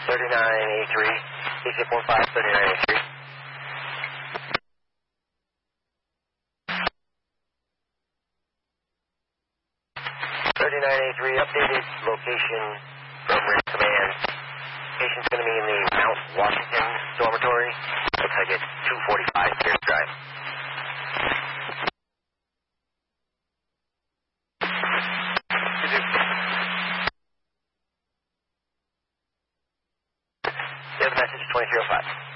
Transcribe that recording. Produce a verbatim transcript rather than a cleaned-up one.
thirty-nine eighty-three, C C four five, thirty-nine eighty-three. thirty-nine eighty-three, updated location from Red Command. Location's going to be in the Mount Washington dormitory. Looks like it's two forty-five Pierce Drive. You have a message, twenty-three oh five.